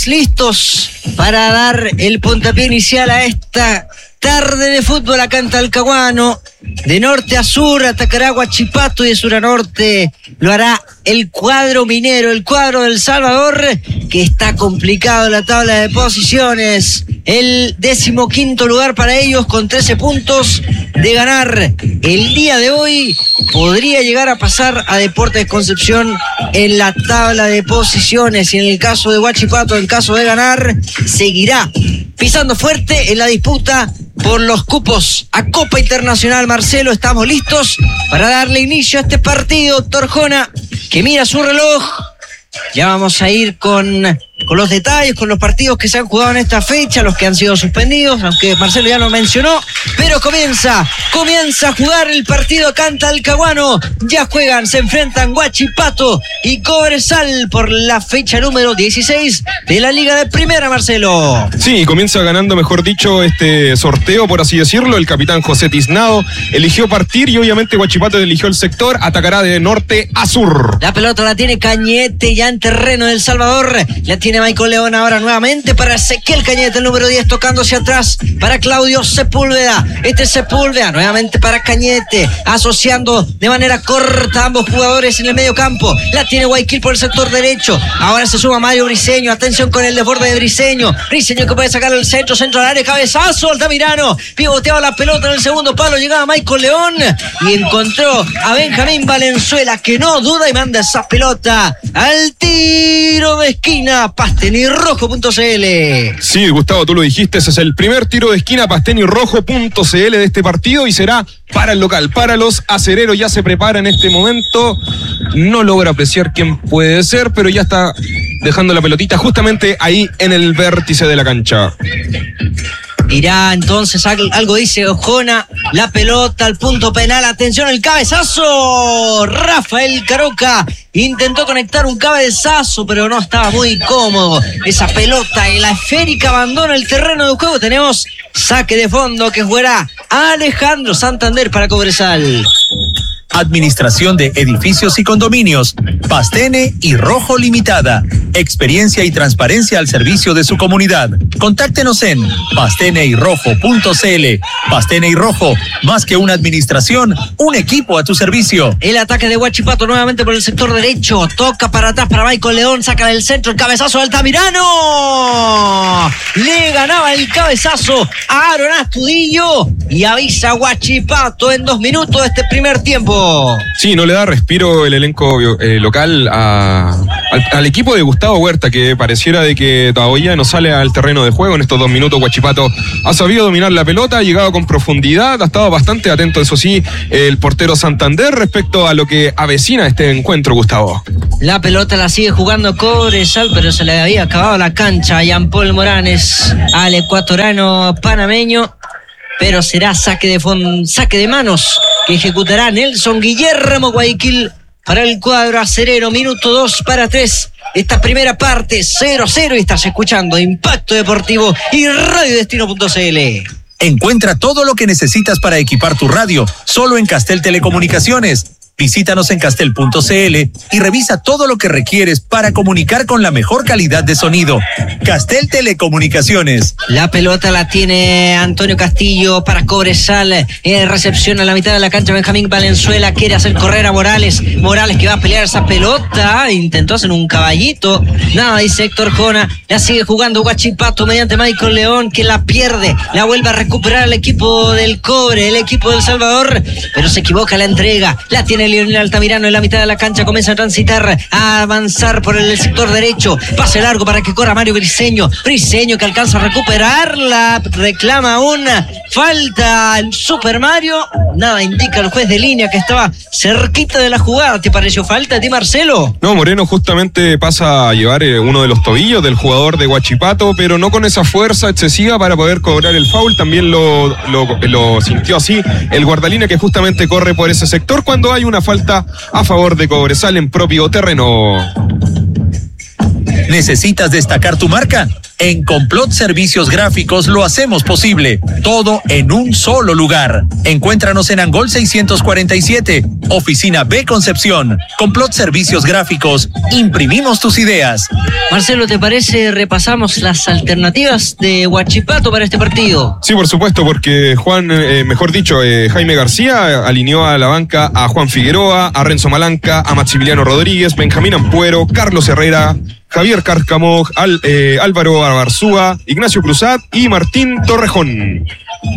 Estamos listos para dar el puntapié inicial a esta tarde de fútbol acá en Talcahuano. De norte a sur atacará Huachipato y de sur a norte lo hará el cuadro minero, el cuadro del Salvador, que está complicado en la tabla de posiciones. El 15º lugar para ellos con 13 puntos. De ganar el día de hoy podría llegar a pasar a Deportes Concepción en la tabla de posiciones, y en el caso de Huachipato, en caso de ganar, seguirá pisando fuerte en la disputa por los cupos a Copa Internacional. Marcelo, estamos listos para darle inicio a este partido. Torjona, que mira su reloj. Ya vamos a ir con los detalles, con los partidos que se han jugado en esta fecha, los que han sido suspendidos, aunque Marcelo ya lo mencionó, pero comienza a jugar el partido acá en Talcahuano. Ya juegan, se enfrentan Huachipato y Cobresal por la fecha número 16 de la Liga de Primera, Marcelo. Sí, comienza ganando, mejor dicho, este sorteo, por así decirlo. El capitán José Tiznado eligió partir y obviamente Huachipato eligió el sector. Atacará de norte a sur. La pelota la tiene Cañete ya en terreno del Salvador. La tiene Michael León ahora nuevamente para Ezequiel Cañete, el número 10, tocándose atrás para Claudio Sepúlveda. Sepúlveda nuevamente para Cañete, asociando de manera corta ambos jugadores en el medio campo. La tiene Guayaquil por el sector derecho. Ahora se suma Mario Briseño. Atención con el desborde de Briseño. Briseño que puede sacar el centro al área. Cabezazo Altamirano. Pivoteaba la pelota en el segundo palo. Llegaba Michael León y encontró a Benjamín Valenzuela, que no duda y manda esa pelota al tiro de esquina. Pastenirrojo.cl. Sí, Gustavo, tú lo dijiste, ese es el primer tiro de esquina, pastenirrojo.cl, de este partido, y será para el local, para los acereros. Ya se prepara en este momento, no logra apreciar quién puede ser, pero ya está dejando la pelotita justamente ahí en el vértice de la cancha. Irá entonces, algo dice Ojona, la pelota al punto penal. Atención, el cabezazo. Rafael Caroca intentó conectar un cabezazo, pero no estaba muy cómodo. Esa pelota y la esférica abandona el terreno de juego. Tenemos saque de fondo que jugará Alejandro Santander para Cobresal. Administración de Edificios y Condominios, Pastene y Rojo Limitada. Experiencia y transparencia al servicio de su comunidad. Contáctenos en pasteneyrojo.cl. Pastene y Rojo, más que una administración, un equipo a tu servicio. El ataque de Huachipato nuevamente por el sector derecho. Toca para atrás para Michael León, saca del centro el cabezazo de Altamirano. Le ganaba el cabezazo a Aaron Astudillo y avisa Huachipato en 2 minutos de este primer tiempo. Sí, no le da respiro el elenco local al equipo de Gustavo Huerta, que pareciera de que todavía no sale al terreno de juego. En estos 2 minutos Huachipato ha sabido dominar la pelota, ha llegado con profundidad, ha estado bastante atento, eso sí, el portero Santander respecto a lo que avecina este encuentro, Gustavo. La pelota la sigue jugando Cobresal, pero se le había acabado la cancha a Jean-Paul Moranes, al ecuatoriano panameño. Pero será saque de manos que ejecutará Nelson Guillermo Guayaquil para el cuadro acerero. Minuto 2 para 3. Esta primera parte 0-0 y estás escuchando Impacto Deportivo y radiodestino.cl. Encuentra todo lo que necesitas para equipar tu radio solo en Castel Telecomunicaciones. Visítanos en castel.cl y revisa todo lo que requieres para comunicar con la mejor calidad de sonido. Castel Telecomunicaciones. La pelota la tiene Antonio Castillo para Cobresal. Recepción a la mitad de la cancha Benjamín Valenzuela. Quiere hacer correr a Morales. Morales que va a pelear esa pelota. Intentó hacer un caballito. Nada, dice Héctor Jona. La sigue jugando Huachipato mediante Michael León, que la pierde. La vuelve a recuperar el equipo del Cobre, el equipo del Salvador. Pero se equivoca la entrega. La tiene Leonel Altamirano en la mitad de la cancha. Comienza a transitar, a avanzar por el sector derecho. Pase largo para que corra Mario Briseño. Briseño que alcanza a recuperarla. Reclama una falta en Super Mario. Nada indica el juez de línea que estaba cerquita de la jugada. ¿Te pareció falta a ti, Marcelo? No, Moreno justamente pasa a llevar uno de los tobillos del jugador de Huachipato, pero no con esa fuerza excesiva para poder cobrar el foul. También lo sintió así el guardalínea, que justamente corre por ese sector cuando hay una falta a favor de Cobresal en propio terreno. ¿Necesitas destacar tu marca? En Complot Servicios Gráficos lo hacemos posible, todo en un solo lugar. Encuéntranos en Angol 647, Oficina B Concepción. Complot Servicios Gráficos, imprimimos tus ideas. Marcelo, ¿te parece repasamos las alternativas de Huachipato para este partido? Sí, por supuesto, porque Jaime García alineó a la banca a Juan Figueroa, a Renzo Malanca, a Maximiliano Rodríguez, Benjamín Ampuero, Carlos Herrera, Javier Cárcamo, Álvaro Abarzúa, Ignacio Cruzat y Martín Torrejón.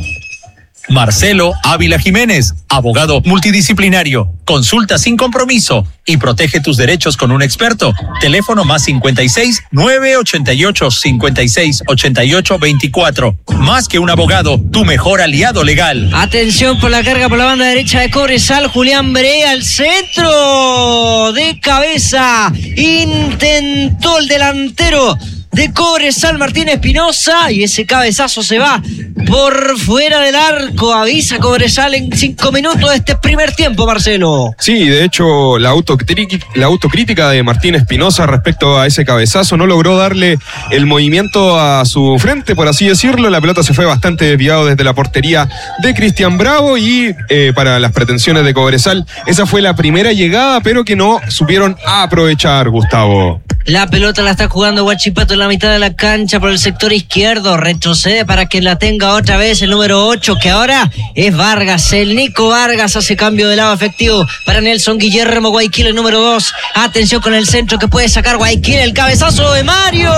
Marcelo Ávila Jiménez, abogado multidisciplinario. Consulta sin compromiso y protege tus derechos con un experto. Teléfono +56 988 56 88 24. Más que un abogado, tu mejor aliado legal. Atención por la carga por la banda derecha de Cobresal. Julián Brea al centro de cabeza. Intentó el delantero de Cobresal, Martín Espinosa, y ese cabezazo se va por fuera del arco. Avisa Cobresal en 5 minutos de este primer tiempo, Marcelo. Sí, de hecho, la autocrítica de Martín Espinosa respecto a ese cabezazo no logró darle el movimiento a su frente, por así decirlo. La pelota se fue bastante desviado desde la portería de Cristian Bravo y para las pretensiones de Cobresal, esa fue la primera llegada, pero que no supieron aprovechar, Gustavo. La pelota la está jugando Huachipato en la mitad de la cancha por el sector izquierdo. Retrocede para que la tenga otra vez el número 8, que ahora es Vargas. El Nico Vargas hace cambio de lado efectivo para Nelson Guillermo Guayaquil, el número 2. Atención con el centro que puede sacar Guayaquil. El cabezazo de Mario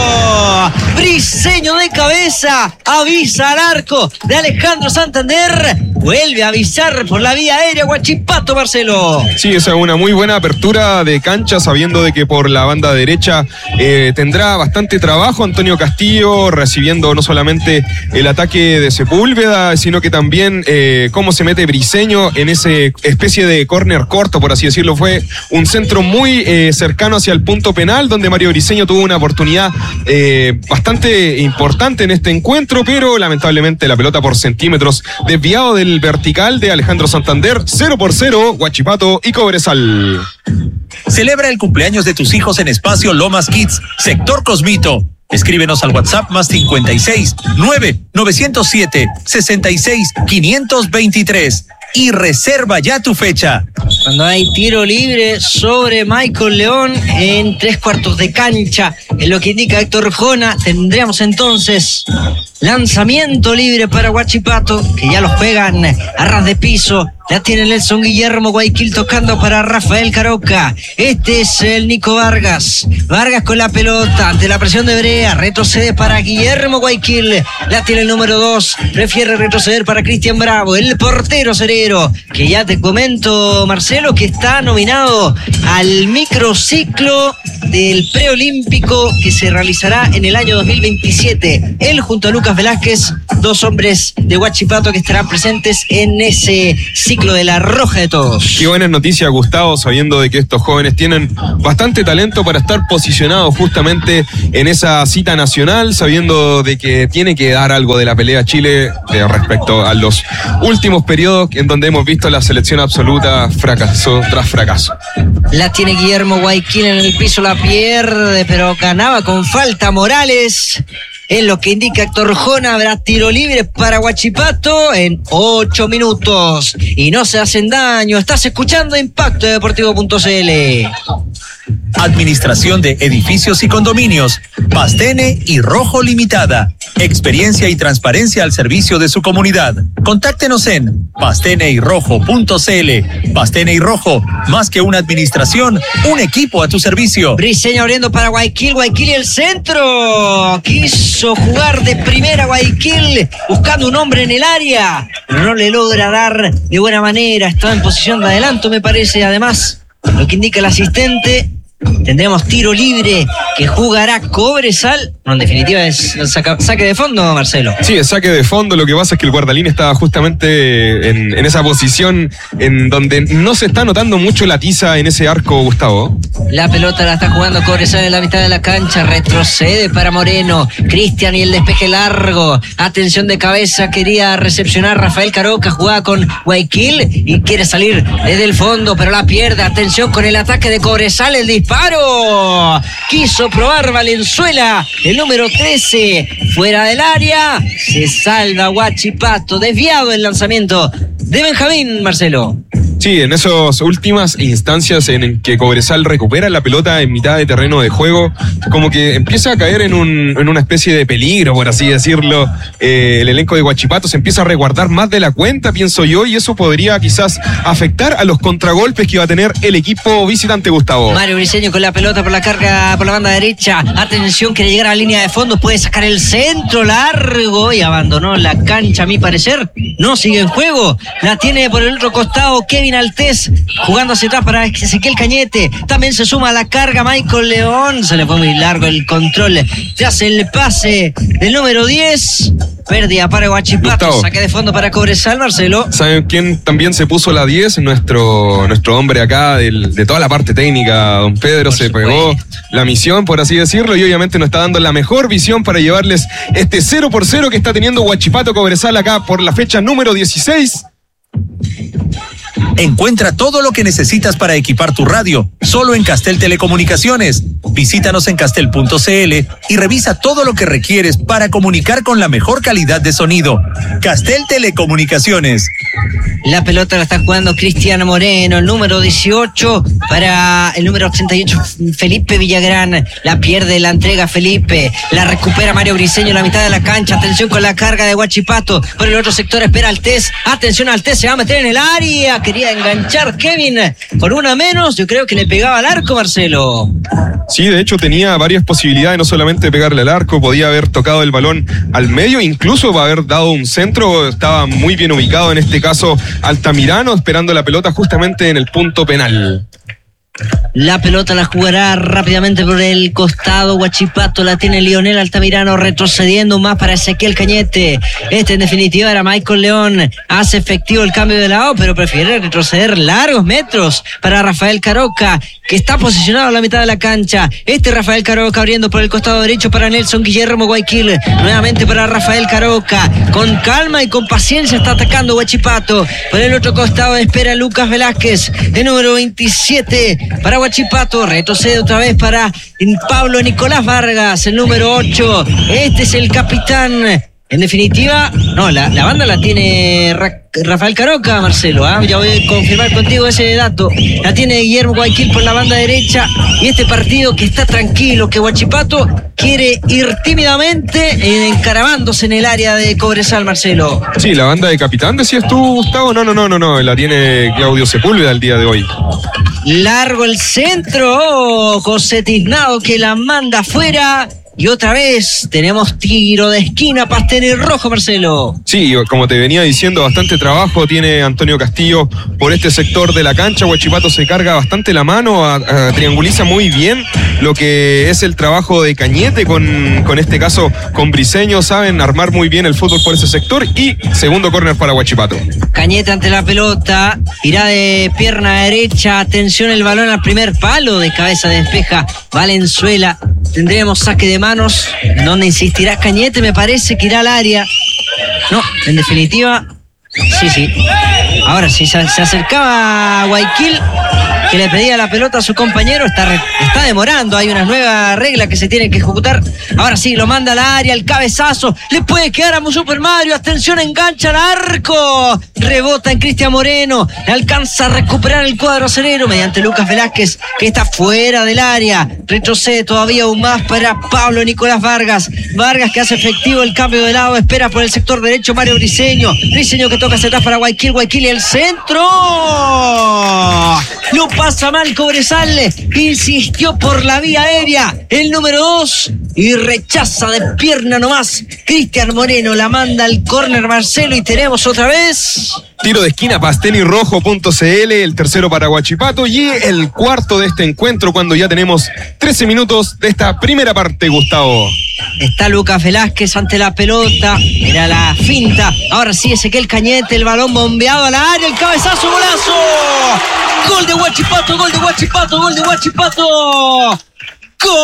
Briseño de cabeza. Avisa al arco de Alejandro Santander. Vuelve a avisar por la vía aérea Huachipato, Marcelo. Sí, esa es una muy buena apertura de cancha, sabiendo de que por la banda derecha tendrá bastante trabajo Antonio Castillo, recibiendo no solamente el ataque de Sepúlveda, sino que también cómo se mete Briseño en ese especie de córner corto, por así decirlo. Fue un centro muy cercano hacia el punto penal, donde Mario Briseño tuvo una oportunidad bastante importante en este encuentro, pero lamentablemente la pelota por centímetros desviado del vertical de Alejandro Santander. 0-0, Huachipato y Cobresal. Celebra el cumpleaños de tus hijos en Espacio Lomas Kids, Sector Cosmito. Escríbenos al WhatsApp +56 907 66 523 y reserva ya tu fecha. Cuando hay tiro libre sobre Michael León en 3/4 de cancha, en lo que indica Héctor Jona, tendríamos entonces lanzamiento libre para Huachipato, que ya los juegan a ras de piso. La tiene Nelson Guillermo Guayaquil tocando para Rafael Caroca. Este es el Nico Vargas. Vargas con la pelota ante la presión de Brea. Retrocede para Guillermo Guayaquil. La tiene el número 2. Prefiere retroceder para Cristian Bravo, el portero Cerero, que ya te comento, Marcelo, que está nominado al microciclo del preolímpico que se realizará en el año 2027. Él junto a Lucas Velázquez, 2 hombres de Huachipato que estarán presentes en ese ciclo de la Roja de Todos. Qué buena noticia, Gustavo, sabiendo de que estos jóvenes tienen bastante talento para estar posicionados justamente en esa cita nacional, sabiendo de que tiene que dar algo de la pelea Chile respecto a los últimos periodos en donde hemos visto la selección absoluta fracaso tras fracaso. La tiene Guillermo Guayaquil en el piso, la pierde, pero ganaba con falta Morales. En lo que indica Héctor Jona, habrá tiro libre para Huachipato en 8 minutos. Y no se hacen daño. Estás escuchando Impacto Deportivo.cl. Administración de Edificios y Condominios, Pastene y Rojo Limitada. Experiencia y transparencia al servicio de su comunidad. Contáctenos en pasteneyrojo.cl. Pastene y Rojo, más que una administración, un equipo a tu servicio. Briseño abriendo para Guayaquil, Guayaquil y el centro. Quiso jugar de primera Guayaquil, buscando un hombre en el área, pero no le logra dar de buena manera. Está en posición de adelanto, me parece. Además, lo que indica el asistente, tendremos tiro libre que jugará Cobresal. No, en definitiva es saque de fondo, Marcelo. Sí, es saque de fondo. Lo que pasa es que el guardalín estaba justamente en esa posición en donde no se está notando mucho la tiza en ese arco, Gustavo. La pelota la está jugando Cobresal en la mitad de la cancha. Retrocede para Moreno. Cristian y el despeje largo. Atención de cabeza. Quería recepcionar Rafael Caroca. Jugaba con Guayaquil y quiere salir desde el fondo, pero la pierde. Atención con el ataque de Cobresal. El disparo disparo. Quiso probar Valenzuela, el número 13, fuera del área. Se salva Huachipato, desviado el lanzamiento de Benjamín, Marcelo. Sí, en esas últimas instancias en que Cobresal recupera la pelota en mitad de terreno de juego, como que empieza a caer en una especie de peligro, por así decirlo. El elenco de Huachipato se empieza a resguardar más de la cuenta, pienso yo, y eso podría quizás afectar a los contragolpes que va a tener el equipo visitante, Gustavo. Mario Briceño con la pelota por la carga por la banda derecha. Atención, quiere llegar a la línea de fondo, puede sacar el centro largo y abandonó la cancha, a mi parecer. No sigue en juego. La tiene por el otro costado Kevin Altés, jugando hacia atrás para Ezequiel Cañete. También se suma a la carga Michael León. Se le fue muy largo el control. Se hace el pase del número 10. Pérdida para Huachipato. Gustavo, saque de fondo para Cobresal, Marcelo. ¿Saben quién también se puso la 10? Nuestro hombre acá de toda la parte técnica, don Pedro. Por se supuesto. Pegó la misión, por así decirlo, y obviamente nos está dando la mejor visión para llevarles este 0-0 que está teniendo Huachipato Cobresal acá por la fecha número 16. Encuentra todo lo que necesitas para equipar tu radio, solo en Castel Telecomunicaciones. Visítanos en castel.cl y revisa todo lo que requieres para comunicar con la mejor calidad de sonido. Castel Telecomunicaciones. La pelota la está jugando Cristian Moreno, el número 18 para el número 88, Felipe Villagrán. La pierde, la entrega Felipe, la recupera Mario Briceño en la mitad de la cancha. Atención con la carga de Huachipato. Por el otro sector espera Altés. Atención, Altés se va a meter en el área. Quería enganchar Kevin con una menos. Yo creo que le pegaba al arco, Marcelo. Sí, de hecho tenía varias posibilidades, no solamente de pegarle al arco, podía haber tocado el balón al medio, incluso haber dado un centro. Estaba muy bien ubicado en este caso Altamirano, esperando la pelota justamente en el punto penal. La pelota la jugará rápidamente por el costado. Huachipato la tiene Lionel Altamirano, retrocediendo más para Ezequiel Cañete. En definitiva era Michael León. Hace efectivo el cambio de lado, pero prefiere retroceder largos metros para Rafael Caroca, que está posicionado en la mitad de la cancha. Rafael Caroca abriendo por el costado derecho para Nelson Guillermo Guayquil. Nuevamente para Rafael Caroca. Con calma y con paciencia está atacando Huachipato. Por el otro costado espera Lucas Velázquez, el número 27 para Huachipato. Retrocede otra vez para Pablo Nicolás Vargas, el número 8. Es el capitán. En definitiva, no, la banda la tiene Rafael Caroca, Marcelo. Ya voy a confirmar contigo ese dato. La tiene Guillermo Guayquil por la banda derecha. Y este partido que está tranquilo, que Huachipato quiere ir tímidamente encaramándose en el área de Cobresal, Marcelo. Sí, la banda de capitán, decías tú, Gustavo. No, la tiene Claudio Sepúlveda el día de hoy. Largo el centro, José Tiznado que la manda afuera. Y otra vez tenemos tiro de esquina, Pastene Rojo, Marcelo. Sí, como te venía diciendo, bastante trabajo tiene Antonio Castillo por este sector de la cancha. Huachipato se carga bastante la mano, trianguliza muy bien lo que es el trabajo de Cañete con este caso con Briceño. Saben armar muy bien el fútbol por ese sector. Y segundo córner para Huachipato. Cañete ante la pelota, irá de pierna derecha. Atención, el balón al primer palo, de cabeza despeja Valenzuela. Tendremos saque de manos, donde insistirá Cañete, me parece que irá al área. No, en definitiva, sí. Ahora sí, se acercaba a Guayquil, que le pedía la pelota a su compañero. Está demorando, hay una nueva regla que se tiene que ejecutar. Ahora sí, lo manda al área, el cabezazo, le puede quedar a Super Mario. Atención, engancha al arco, rebota en Cristian Moreno, alcanza a recuperar el cuadro acerero mediante Lucas Velázquez, que está fuera del área. Retrocede todavía aún más para Pablo Nicolás Vargas que hace efectivo el cambio de lado, espera por el sector derecho Mario Briceño que toca hacia atrás para Guayquil y el centro. Lo pasa mal Cobresal, insistió por la vía aérea el número 2 y rechaza de pierna nomás. Cristian Moreno la manda al córner, Marcelo, y tenemos otra vez tiro de esquina, pastenirrojo.cl, el tercero para Huachipato y el cuarto de este encuentro cuando ya tenemos 13 minutos de esta primera parte, Gustavo. Está Lucas Velázquez ante la pelota, era la finta. Ahora sí, Ezequiel Cañete, el balón bombeado al área, el cabezazo, golazo. Gol de Huachipato. ¡Gol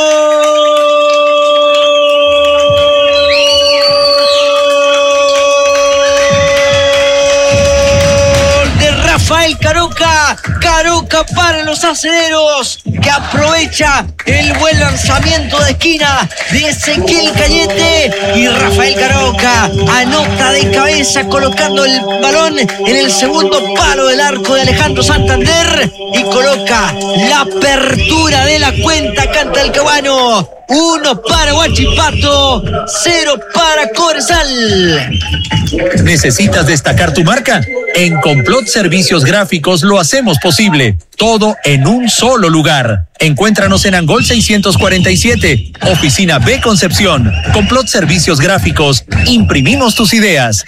de Rafael Caroca! Caroca para los aceleros, que aprovecha el buen lanzamiento de esquina de Ezequiel Cañete, y Rafael Caroca anota de cabeza colocando el balón en el segundo palo del arco de Alejandro Santander y coloca la apertura de la cuenta Cantalcahuano. 1 para Huachipato, 0 para Cobresal. ¿Necesitas destacar tu marca? En Complot Servicios Gráficos lo hacemos posible. Todo en un solo lugar. Encuéntranos en Angol 647, Oficina B Concepción. Complot Servicios Gráficos. Imprimimos tus ideas.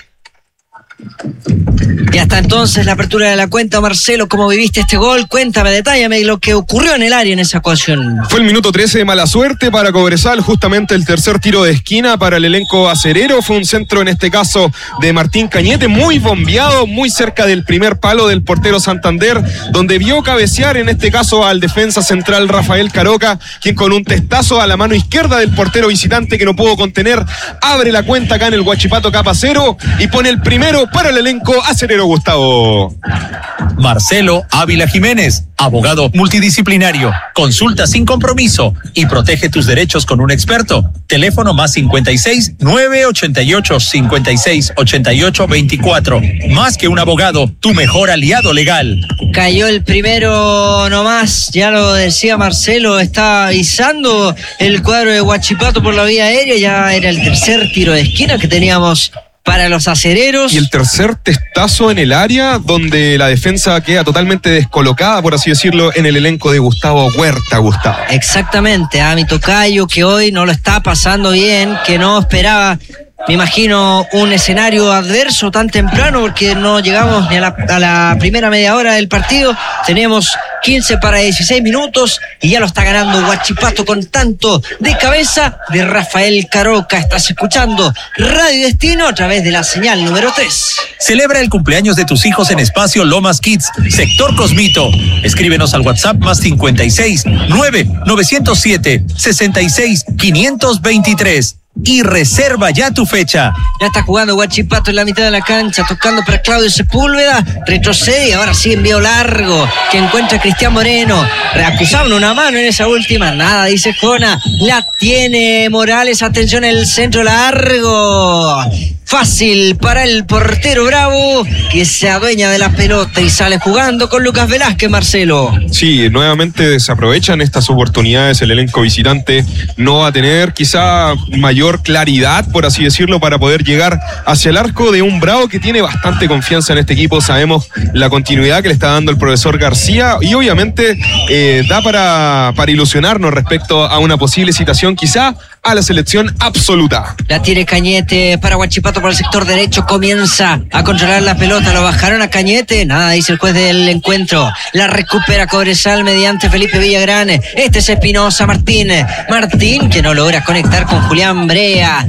Y hasta entonces la apertura de la cuenta. Marcelo, ¿cómo viviste este gol? Cuéntame, detállame lo que ocurrió en el área en esa ocasión. Fue el minuto 13 de mala suerte para Cobresal, justamente el tercer tiro de esquina para el elenco acerero. Fue un centro, en este caso, de Martín Cañete, muy bombeado, muy cerca del primer palo del portero Santander, donde vio cabecear, en este caso, al defensa central Rafael Caroca, quien con un testazo a la mano izquierda del portero visitante, que no pudo contener, abre la cuenta acá en el Huachipato Capa 0 y pone el primero para el elenco acerero, Gustavo. Marcelo Ávila Jiménez, abogado multidisciplinario. Consulta sin compromiso y protege tus derechos con un experto. Teléfono +56 988 56 88 24. Más que un abogado, tu mejor aliado legal. Cayó el primero nomás, ya lo decía Marcelo, está avisando el cuadro de Huachipato por la vía aérea. Ya era el tercer tiro de esquina que teníamos para los acereros. Y el tercer testazo en el área, donde la defensa queda totalmente descolocada, por así decirlo, en el elenco de Gustavo Huerta, Gustavo. Exactamente, a mi tocayo, que hoy no lo está pasando bien, que no esperaba, me imagino, un escenario adverso tan temprano, porque no llegamos ni a la primera media hora del partido. Tenemos 15 para 16 minutos y ya lo está ganando Huachipato con tanto de cabeza de Rafael Caroca. Estás escuchando Radio Destino a través de la señal número 3. Celebra el cumpleaños de tus hijos en Espacio Lomas Kids, Sector Cosmito. Escríbenos al WhatsApp +56 907 66 523. Y reserva ya tu fecha. Ya está jugando Huachipato en la mitad de la cancha, tocando para Claudio Sepúlveda, retrocede y ahora sí envío largo que encuentra Cristian Moreno. Reacusaron una mano en esa última, nada, dice Jona. La tiene Morales, atención, el centro largo. Fácil para el portero Bravo, que se adueña de la pelota y sale jugando con Lucas Velázquez, Marcelo. Sí, nuevamente desaprovechan estas oportunidades. El elenco visitante no va a tener quizá mayor claridad, por así decirlo, para poder llegar hacia el arco de un Bravo que tiene bastante confianza en este equipo. Sabemos la continuidad que le está dando el profesor García y obviamente da para ilusionarnos respecto a una posible citación quizá a la selección absoluta. La tiene Cañete para Huachipato por el sector derecho, comienza a controlar la pelota, lo bajaron a Cañete, nada, dice el juez del encuentro. La recupera Cobresal mediante Felipe Villagrán. Este es Espinosa, Martín que no logra conectar con Julián Brea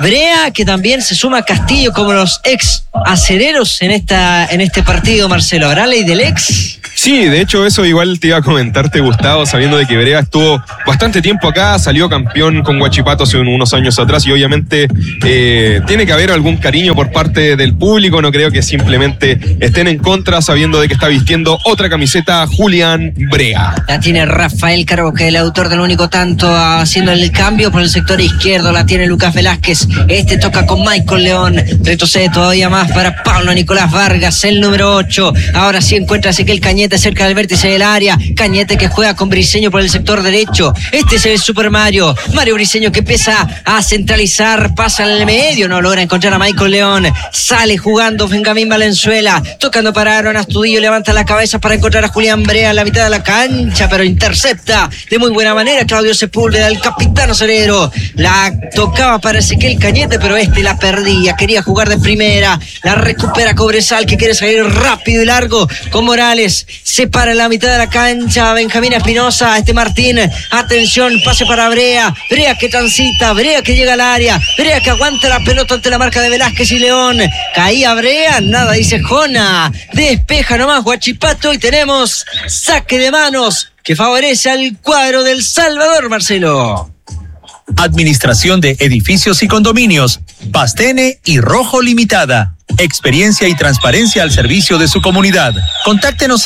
que también se suma a Castillo como los ex acereros en este partido. Marcelo, ¿habrá ley del ex? Sí, de hecho eso igual te iba a comentarte, Gustavo, sabiendo de que Brea estuvo bastante tiempo acá, salió campeón con Huachipato hace unos años atrás y obviamente tiene que haber algún cariño por parte del público. No creo que simplemente estén en contra sabiendo de que está vistiendo otra camiseta Julián Brea. La tiene Rafael Caroca, el autor del único tanto, haciendo el cambio por el sector izquierdo. La tiene Lucas Velázquez, este toca con Michael León, retrocede todavía más para Pablo Nicolás Vargas, el número 8. Ahora sí encuentra Ezequiel Cañete cerca del vértice del área. Cañete que juega con Briseño por el sector derecho. Este es el Super Mario Briseño, que empieza a centralizar, pasa al medio, no logra encontrar a Michael León, sale jugando Benjamín Valenzuela, tocando para Aaron Astudillo, levanta la cabeza para encontrar a Julián Brea en la mitad de la cancha, pero intercepta de muy buena manera Claudio Sepúlveda, el capitán acerero. La tocaba para Ezequiel Cañete, pero la perdía, quería jugar de primera. La recupera Cobresal, que quiere salir rápido y largo con Morales, se para en la mitad de la cancha Benjamín Espinosa, Martín, atención, pase para Brea que transita, Brea que llega al área, Brea que aguanta la pelota ante la marca de Velázquez y León. Caía Brea, nada, dice Jona. Despeja nomás Huachipato y tenemos saque de manos que favorece al cuadro del Salvador, Marcelo. Administración de Edificios y Condominios, Pastene y Rojo Limitada. Experiencia y transparencia al servicio de su comunidad. Contáctenos en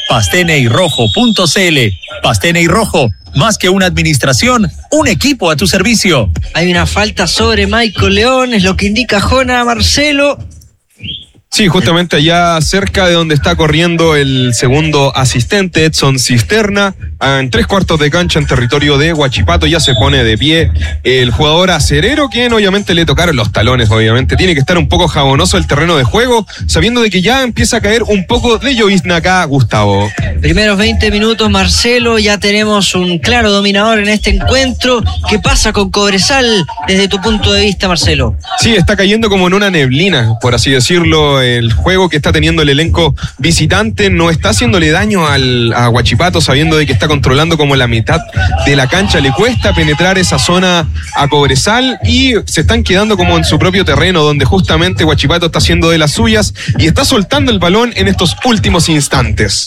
pasteneyrojo.cl. Pastene y Rojo, más que una administración, un equipo a tu servicio. Hay una falta sobre Michael León, es lo que indica Jona Marcelo. Sí, justamente allá cerca de donde está corriendo el segundo asistente, Edson Cisterna, en 3/4 de cancha en territorio de Huachipato. Ya se pone de pie el jugador acerero, quien obviamente le tocaron los talones, obviamente. Tiene que estar un poco jabonoso el terreno de juego, sabiendo de que ya empieza a caer un poco de llovizna acá, Gustavo. Primeros 20 minutos, Marcelo, ya tenemos un claro dominador en este encuentro. ¿Qué pasa con Cobresal desde tu punto de vista, Marcelo? Sí, está cayendo como en una neblina, por así decirlo. El juego que está teniendo el elenco visitante no está haciéndole daño a Huachipato, sabiendo de que está controlando como la mitad de la cancha. Le cuesta penetrar esa zona a Cobresal y se están quedando como en su propio terreno, donde justamente Huachipato está haciendo de las suyas y está soltando el balón en estos últimos instantes.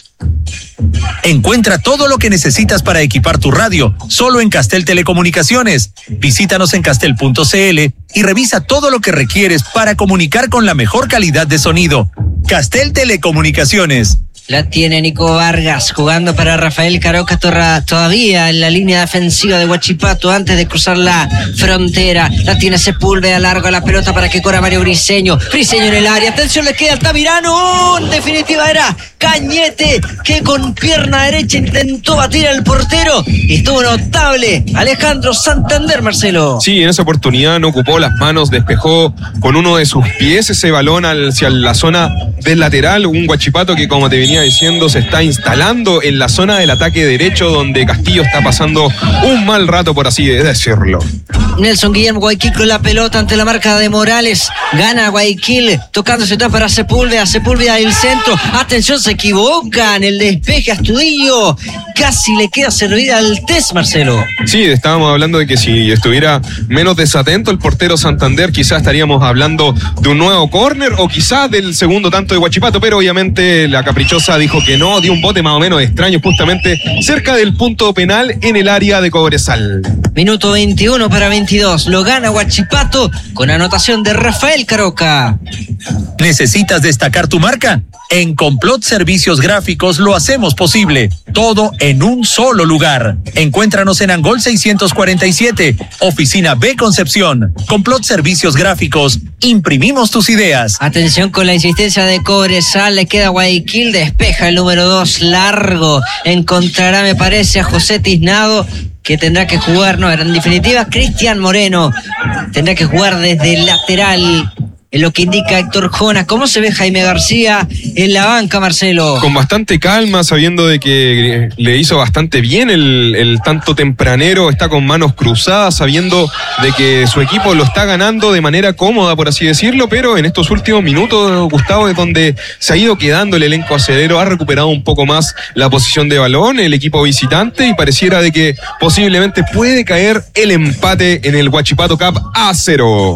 Encuentra todo lo que necesitas para equipar tu radio solo en Castel Telecomunicaciones. Visítanos en castel.cl y revisa todo lo que requieres para comunicar con la mejor calidad de sonido. Castel Telecomunicaciones. La tiene Nico Vargas jugando para Rafael Caroca todavía en la línea defensiva de Huachipato antes de cruzar la frontera. La tiene Sepúlveda, largo la pelota para que corra Mario Briseño. Briseño en el área, atención, le queda Altamirano. En definitiva era Cañete que con pierna derecha intentó batir al portero y estuvo notable Alejandro Santander, Marcelo. Sí, en esa oportunidad no ocupó las manos, despejó con uno de sus pies ese balón hacia la zona del lateral. Un Huachipato que, como te venía diciendo, se está instalando en la zona del ataque derecho, donde Castillo está pasando un mal rato, por así decirlo. Nelson Guillermo Guayaquil con la pelota ante la marca de Morales. Gana Guayaquil, tocándose atrás para Sepúlveda. Sepúlveda del centro. Atención, se equivoca en el despeje a Astudillo. Casi le queda servida al test, Marcelo. Sí, estábamos hablando de que si estuviera menos desatento el portero Santander, quizás estaríamos hablando de un nuevo córner o quizás del segundo tanto de Huachipato, pero obviamente la caprichosa dijo que no, dio un bote más o menos extraño justamente cerca del punto penal en el área de Cobresal. Minuto 21 para 22. Lo gana Huachipato con anotación de Rafael Caroca. ¿Necesitas destacar tu marca? En Complot Servicios Gráficos lo hacemos posible. Todo en un solo lugar. Encuéntranos en Angol 647, Oficina B Concepción. Complot Servicios Gráficos. Imprimimos tus ideas. Atención con la insistencia de Cobresal. Le queda Guayaquil. Despeja el número 2 largo. Encontrará, me parece, a José Tiznado, que tendrá que jugar, no, en definitiva, Cristian Moreno tendrá que jugar desde el lateral, en lo que indica Héctor Jona. ¿Cómo se ve Jaime García en la banca, Marcelo? Con bastante calma, sabiendo de que le hizo bastante bien el tanto tempranero, está con manos cruzadas, sabiendo de que su equipo lo está ganando de manera cómoda, por así decirlo, pero en estos últimos minutos, Gustavo, es donde se ha ido quedando el elenco acerero, ha recuperado un poco más la posición de balón, el equipo visitante, y pareciera de que posiblemente puede caer el empate en el Huachipato Cup a 0.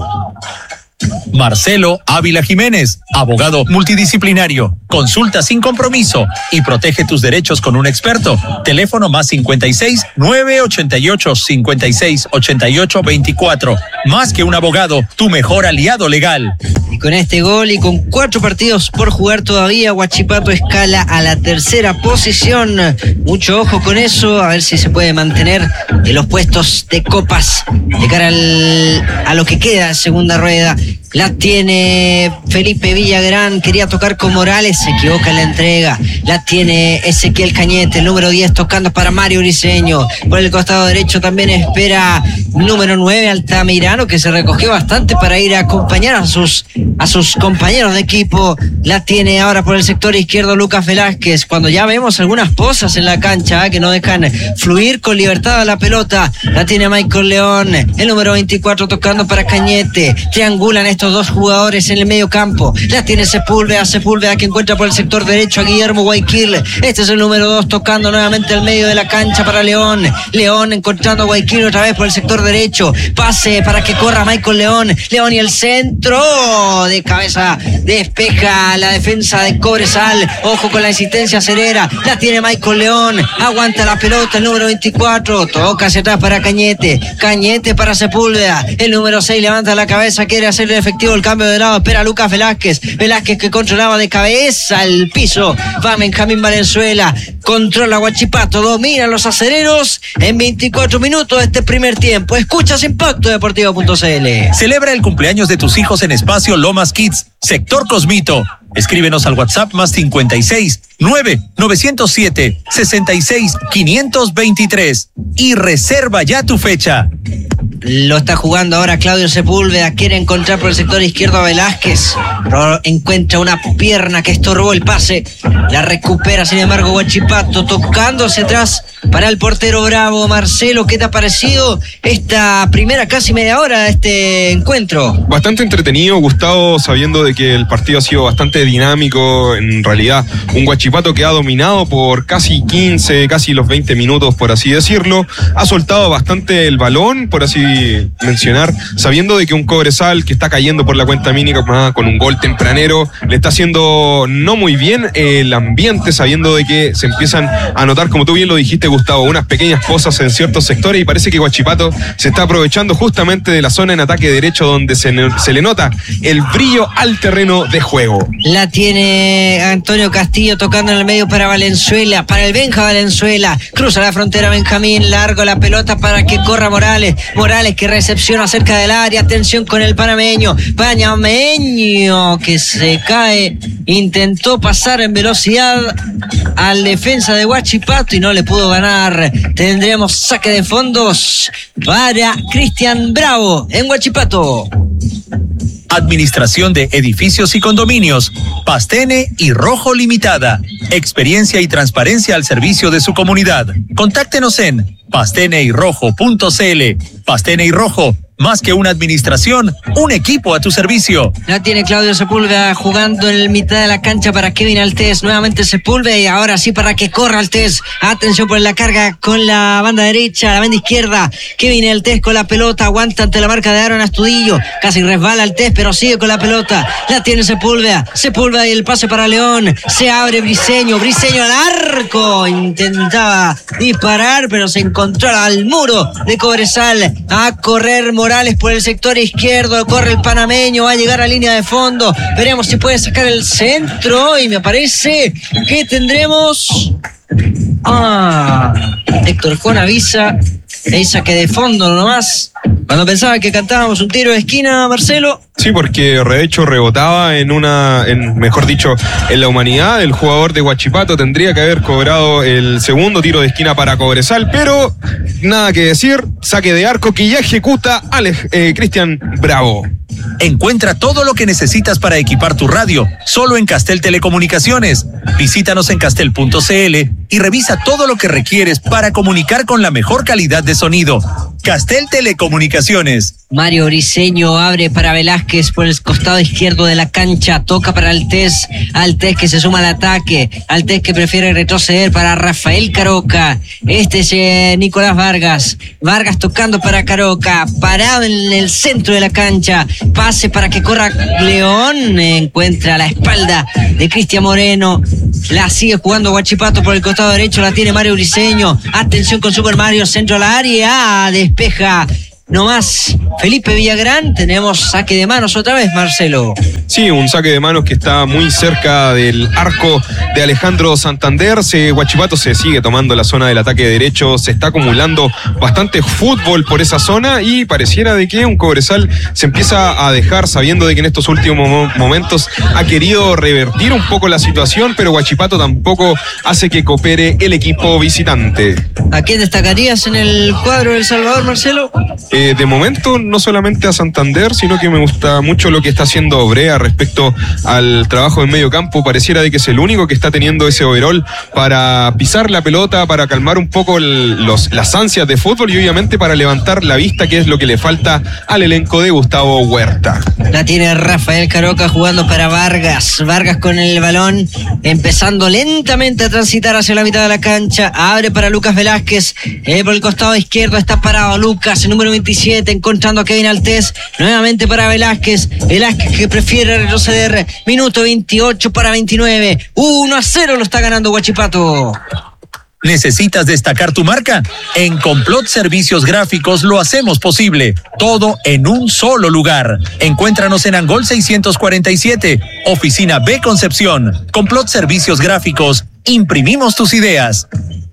Marcelo Ávila Jiménez, abogado multidisciplinario. Consulta sin compromiso y protege tus derechos con un experto. Teléfono +56 988 56 88 24. Más que un abogado, tu mejor aliado legal. Y con este gol y con 4 partidos por jugar todavía, Huachipato escala a la tercera posición. Mucho ojo con eso, a ver si se puede mantener en los puestos de copas de cara a lo que queda en segunda rueda. La tiene Felipe Villagrán, quería tocar con Morales, se equivoca en la entrega. La tiene Ezequiel Cañete, el número 10, tocando para Mario Briseño. Por el costado derecho también espera número 9, Altamirano, que se recogió bastante para ir a acompañar a sus compañeros de equipo. La tiene ahora por el sector izquierdo Lucas Velázquez, cuando ya vemos algunas posas en la cancha que no dejan fluir con libertad a la pelota. La tiene Michael León, el número 24, tocando para Cañete. Triangulan estos dos jugadores en el medio campo. La tiene Sepúlveda que encuentra por el sector derecho a Guillermo Guayaquil. Este es el número 2, tocando nuevamente al medio de la cancha para León. León encontrando a Guayaquil otra vez por el sector derecho. Pase para que corra Michael León. León y el centro de cabeza despeja la defensa de Cobresal. Ojo con la insistencia acerera. La tiene Michael León. Aguanta la pelota el número 24. Toca hacia atrás para Cañete. Cañete para Sepúlveda. El número 6 levanta la cabeza, quiere hacer defensa efectivo el cambio de lado. Espera Lucas Velázquez que controlaba de cabeza el piso. Va Benjamín Valenzuela, controla Huachipato, domina los acereros en 24 minutos de este primer tiempo. Escuchas Impacto Deportivo.cl. Celebra el cumpleaños de tus hijos en Espacio Lomas Kids, Sector Cosmito. Escríbenos al WhatsApp más 56 907 66 523 y reserva ya tu fecha. Lo está jugando ahora Claudio Sepúlveda, quiere encontrar por el sector izquierdo a Velázquez, pero encuentra una pierna que estorbó el pase, la recupera sin embargo Huachipato, tocando hacia atrás para el portero Bravo. Marcelo, ¿qué te ha parecido esta primera casi media hora de este encuentro? Bastante entretenido, Gustavo, sabiendo de que el partido ha sido bastante dinámico. En realidad, un Huachipato que ha dominado por casi 15, casi los 20 minutos, por así decirlo. Ha soltado bastante el balón, por así mencionar, sabiendo de que un Cobresal que está cayendo por la cuenta mínima con un gol tempranero, le está haciendo no muy bien el ambiente, sabiendo de que se empiezan a notar, como tú bien lo dijiste, Gustavo, unas pequeñas cosas en ciertos sectores, y parece que Huachipato se está aprovechando justamente de la zona en ataque derecho donde se le nota el brillo al terreno de juego. La tiene Antonio Castillo tocando en el medio para Valenzuela, para el Benja Valenzuela, cruza la frontera Benjamín, largo la pelota para que corra Morales que recepciona cerca del área, atención con el panameño que se cae, intentó pasar en velocidad al defensa de Huachipato y no le pudo ganar. Tendremos saque de fondos para Cristian Bravo en Huachipato. Administración de Edificios y Condominios, Pastene y Rojo Limitada. Experiencia y transparencia al servicio de su comunidad. Contáctenos en pasteneyrojo.cl. Pastene y Rojo, más que una administración, un equipo a tu servicio. La tiene Claudio Sepúlveda jugando en la mitad de la cancha para Kevin Altés. Nuevamente Sepúlveda y ahora sí para que corra Altés. Atención por la carga con la banda derecha, la banda izquierda. Kevin Altés con la pelota, aguanta ante la marca de Aaron Astudillo. Casi resbala Altés, pero sigue con la pelota. La tiene Sepúlveda y el pase para León. Se abre Briseño al arco. Intentaba disparar, pero se encontró al muro de Cobresal. A correr Morales por el sector izquierdo, corre el panameño, va a llegar a línea de fondo, veremos si puede sacar el centro y me parece que tendremos Héctor Juan avisa, ahí saque de fondo nomás, cuando pensaba que cantábamos un tiro de esquina, Marcelo. Sí, porque de hecho rebotaba en la humanidad. El jugador de Huachipato tendría que haber cobrado el segundo tiro de esquina para Cobresal, pero nada que decir, saque de arco que ya ejecuta Cristian Bravo. Encuentra todo lo que necesitas para equipar tu radio, solo en Castel Telecomunicaciones. Visítanos en castel.cl y revisa todo lo que requieres para comunicar con la mejor calidad de sonido. Castel Telecomunicaciones. Mario Briseño abre para Velázquez por el costado izquierdo de la cancha, toca para Altés que se suma al ataque, Altés que prefiere retroceder para Rafael Caroca, este es Nicolás Vargas tocando para Caroca, parado en el centro de la cancha, pase para que corra León, encuentra la espalda de Cristian Moreno, la sigue jugando Huachipato por el costado derecho, la tiene Mario Briseño, atención con Super Mario, centro al área, despeja nomás Felipe Villagrán. Tenemos saque de manos otra vez, Marcelo. Sí, un saque de manos que está muy cerca del arco de Alejandro Santander. Huachipato se sigue tomando la zona del ataque derecho, se está acumulando bastante fútbol por esa zona y pareciera de que un Cobresal se empieza a dejar, sabiendo de que en estos últimos momentos ha querido revertir un poco la situación, pero Huachipato tampoco hace que coopere el equipo visitante. ¿A quién destacarías en el cuadro del Salvador, Marcelo? De momento no solamente a Santander, sino que me gusta mucho lo que está haciendo Brea respecto al trabajo en medio campo. Pareciera de que es el único que está teniendo ese overall para pisar la pelota, para calmar un poco las ansias de fútbol y obviamente para levantar la vista, que es lo que le falta al elenco de Gustavo Huerta. La tiene Rafael Caroca jugando para Vargas con el balón, empezando lentamente a transitar hacia la mitad de la cancha, abre para Lucas Velázquez, por el costado izquierdo está parado Lucas, el número 27, encontrando a Kevin Altés, nuevamente para Velázquez que prefiere retroceder, minuto 28 para 29, 1-0 lo está ganando Huachipato. ¿Necesitas destacar tu marca? En Complot Servicios Gráficos lo hacemos posible. Todo en un solo lugar. Encuéntranos en Angol 647, Oficina B Concepción. Complot Servicios Gráficos. Imprimimos tus ideas.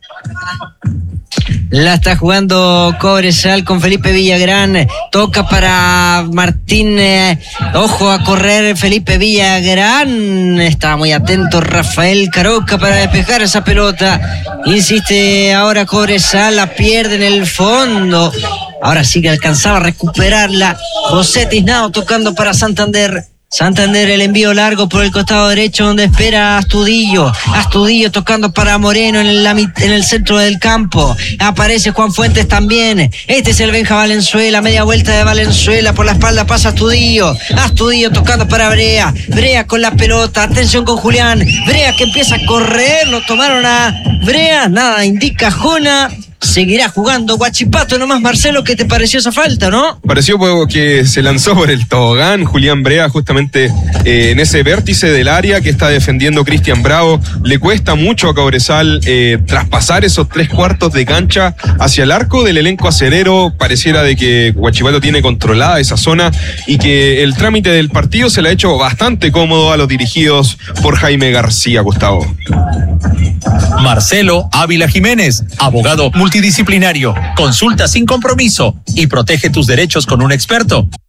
La está jugando Cobresal con Felipe Villagrán. Toca para Martín. Ojo a correr Felipe Villagrán. Estaba muy atento Rafael Caroca para despejar esa pelota. Insiste ahora Cobresal. La pierde en el fondo. Ahora sí que alcanzaba a recuperarla. José Tiznado tocando para Santander. Santander, el envío largo por el costado derecho donde espera Astudillo. Astudillo tocando para Moreno en el centro del campo. Aparece Juan Fuentes también. Este es el Benja Valenzuela. Media vuelta de Valenzuela. Por la espalda pasa Astudillo. Astudillo tocando para Brea. Brea con la pelota. Atención con Julián. Brea que empieza a correr. Lo tomaron a Brea. Nada, indica Jona. Seguirá jugando Huachipato nomás. Marcelo, ¿qué te pareció esa falta, no? Pareció que se lanzó por el tobogán Julián Brea justamente en ese vértice del área que está defendiendo Cristian Bravo. Le cuesta mucho a Cobresal traspasar esos 3/4 de cancha hacia el arco del elenco acerero. Pareciera de que Huachipato tiene controlada esa zona y que el trámite del partido se le ha hecho bastante cómodo a los dirigidos por Jaime García, Gustavo. Marcelo Ávila Jiménez, abogado multidisciplinario. Consulta sin compromiso y protege tus derechos con un experto.